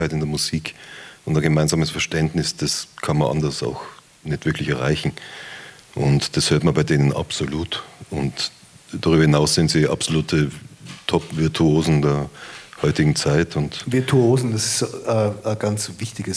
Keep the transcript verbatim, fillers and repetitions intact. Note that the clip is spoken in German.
in der Musik und ein gemeinsames Verständnis, das kann man anders auch nicht wirklich erreichen. Und das hört man bei denen absolut. Und darüber hinaus sind sie absolute Top-Virtuosen der heutigen Zeit. Und Virtuosen, das ist äh, ein ganz wichtiges